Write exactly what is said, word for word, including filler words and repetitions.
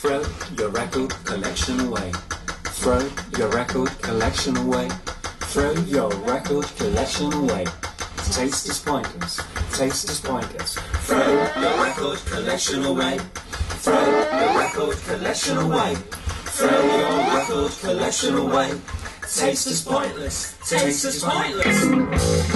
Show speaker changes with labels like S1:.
S1: Throw your record collection away. Throw your record collection away. Throw your record collection away. Taste is pointless. Taste is pointless. Throw your record collection away. Throw your record collection away. Throw your record collection away. Taste is pointless. Taste is pointless.